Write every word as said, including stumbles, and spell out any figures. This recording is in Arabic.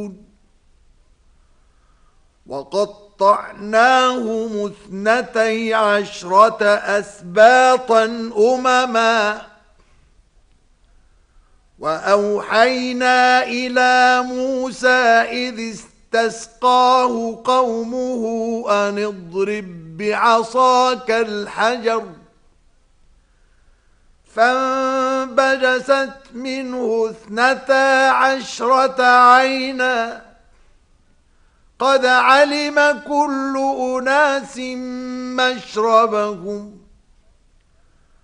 وقطعناهم اثنتي عشرة أسباطا أمما وأوحينا إلى موسى إذ استسقاه قومه أن اضرب بعصاك الحجر فانبجست منه اثنتا عشرة عينا قد علم كل أناس مشربهم